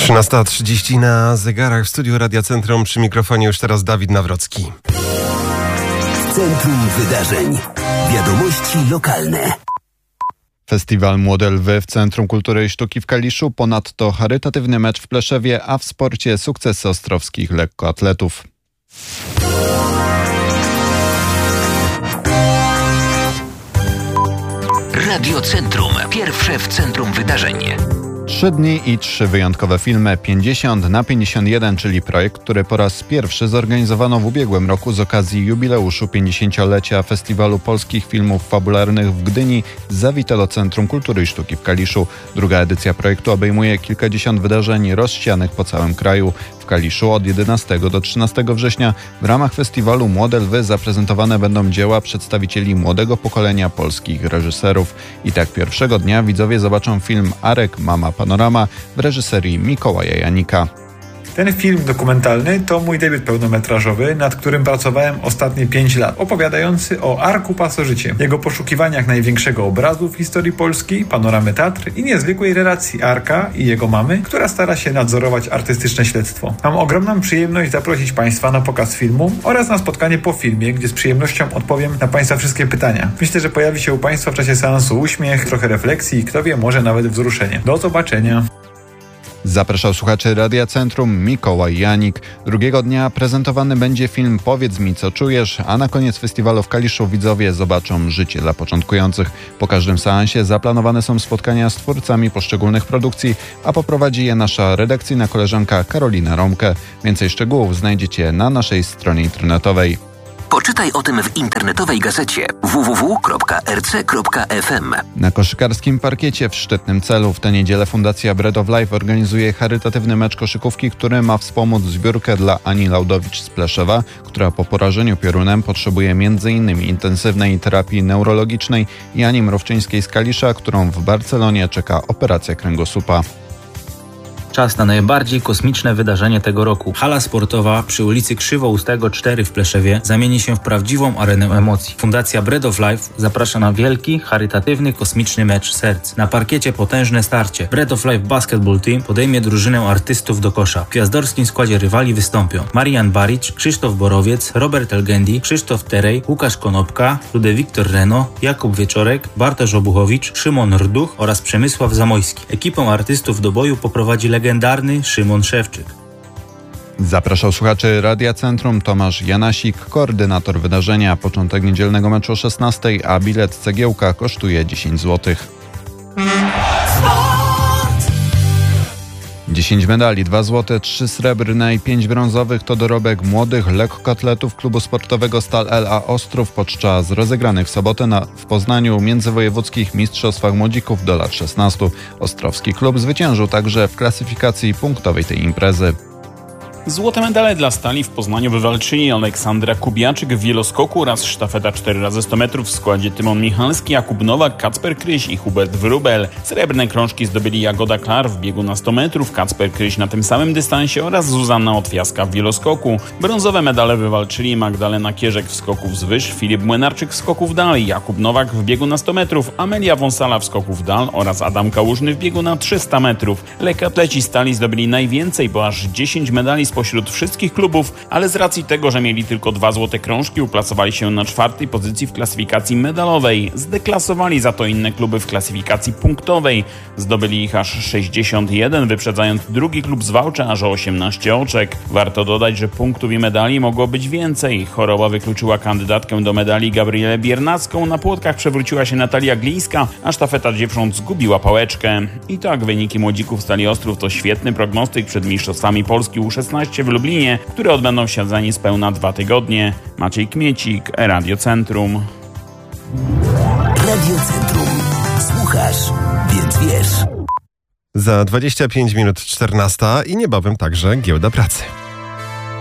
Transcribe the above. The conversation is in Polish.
13:30 na zegarach w studiu Radia Centrum. Przy mikrofonie już teraz Dawid Nawrocki. W centrum wydarzeń. Wiadomości lokalne. Festiwal Młode Lwy w Centrum Kultury i Sztuki w Kaliszu, ponadto charytatywny mecz w Pleszewie, a w sporcie sukcesy ostrowskich lekkoatletów. Radio Centrum. Pierwsze w centrum wydarzeń. 3 dni i 3 wyjątkowe filmy. 50 na 51, czyli projekt, który po raz pierwszy zorganizowano w ubiegłym roku z okazji jubileuszu 50-lecia Festiwalu Polskich Filmów Fabularnych w Gdyni, zawita do Centrum Kultury i Sztuki w Kaliszu. Druga edycja projektu obejmuje kilkadziesiąt wydarzeń rozsianych po całym kraju. W Kaliszu od 11 do 13 września w ramach festiwalu Młode Lwy zaprezentowane będą dzieła przedstawicieli młodego pokolenia polskich reżyserów. I tak pierwszego dnia widzowie zobaczą film Arek, Mama, Panorama w reżyserii Mikołaja Janika. Ten film dokumentalny to mój debiut pełnometrażowy, nad którym pracowałem ostatnie 5 lat, opowiadający o Arku Pasożycie, jego poszukiwaniach największego obrazu w historii Polski, panoramy Tatr i niezwykłej relacji Arka i jego mamy, która stara się nadzorować artystyczne śledztwo. Mam ogromną przyjemność zaprosić Państwa na pokaz filmu oraz na spotkanie po filmie, gdzie z przyjemnością odpowiem na Państwa wszystkie pytania. Myślę, że pojawi się u Państwa w czasie seansu uśmiech, trochę refleksji i kto wie, może nawet wzruszenie. Do zobaczenia. Zapraszał słuchaczy Radia Centrum Mikołaj Janik. Drugiego dnia prezentowany będzie film Powiedz mi, co czujesz, a na koniec festiwalu w Kaliszu widzowie zobaczą życie dla początkujących. Po każdym seansie zaplanowane są spotkania z twórcami poszczególnych produkcji, a poprowadzi je nasza redakcyjna koleżanka Karolina Romke. Więcej szczegółów znajdziecie na naszej stronie internetowej. Poczytaj o tym w internetowej gazecie www.rc.fm. Na koszykarskim parkiecie w Szczytnym Celu w tę niedzielę Fundacja Bread of Life organizuje charytatywny mecz koszykówki, który ma wspomóc zbiórkę dla Ani Laudowicz z Pleszewa, która po porażeniu piorunem potrzebuje m.in. intensywnej terapii neurologicznej, i Ani Mrówczyńskiej z Kalisza, którą w Barcelonie czeka operacja kręgosłupa. Czas na najbardziej kosmiczne wydarzenie tego roku. Hala sportowa przy ulicy Krzywoustego 4 w Pleszewie zamieni się w prawdziwą arenę emocji. Fundacja Bread of Life zaprasza na wielki, charytatywny, kosmiczny mecz serc. Na parkiecie potężne starcie. Bread of Life Basketball Team podejmie drużynę artystów do kosza. W gwiazdorskim składzie rywali wystąpią Marian Baric, Krzysztof Borowiec, Robert Elgendi, Krzysztof Terej, Łukasz Konopka, Ludewiktor Reno, Jakub Wieczorek, Bartosz Obuchowicz, Szymon Rduch oraz Przemysław Zamojski. Ekipę artystów do boju poprowadzi legendarny Szymon Szewczyk. Zapraszał słuchaczy Radia Centrum Tomasz Janasik, koordynator wydarzenia. Początek niedzielnego meczu o 16:00, a bilet cegiełka kosztuje 10 zł. 10 medali, 2 złote, 3 srebrne i 5 brązowych to dorobek młodych lekkoatletów klubu sportowego Stal LA Ostrów podczas rozegranych w sobotę w Poznaniu międzywojewódzkich mistrzostwach młodzików do lat 16. Ostrowski klub zwyciężył także w klasyfikacji punktowej tej imprezy. Złote medale dla Stali w Poznaniu wywalczyli Aleksandra Kubiaczyk w wieloskoku oraz sztafeta 4x100 metrów w składzie Tymon Michalski, Jakub Nowak, Kacper Kryś i Hubert Wrubel. Srebrne krążki zdobyli Jagoda Klar w biegu na 100 metrów, Kacper Kryś na tym samym dystansie oraz Zuzanna Otwiaska w wieloskoku. Brązowe medale wywalczyli Magdalena Kierzek w skoku wzwyż, Filip Młynarczyk w skoku w dal, Jakub Nowak w biegu na 100 metrów, Amelia Wąsala w skoku w dal oraz Adam Kałużny w biegu na 300 metrów. Lekkoatleci Stali zdobyli najwięcej, bo aż 10 medali spośród wszystkich klubów, ale z racji tego, że mieli tylko 2 złote krążki, uplasowali się na 4. pozycji w klasyfikacji medalowej. Zdeklasowali za to inne kluby w klasyfikacji punktowej. Zdobyli ich aż 61, wyprzedzając drugi klub z Wałcza aż o 18 oczek. Warto dodać, że punktów i medali mogło być więcej. Choroba wykluczyła kandydatkę do medali Gabrielę Biernacką, na płotkach przewróciła się Natalia Glińska, a sztafeta dziewcząt zgubiła pałeczkę. I tak wyniki młodzików Stali Ostrów to świetny prognostyk przed mistrzostwami Polski U16 w Lublinie, które odbędą się za niespełna 2 tygodnie. Maciej Kmiecik, Radio Centrum. Radio Centrum. Słuchasz, więc wiesz. Za 25 minut 14 i niebawem także giełda pracy.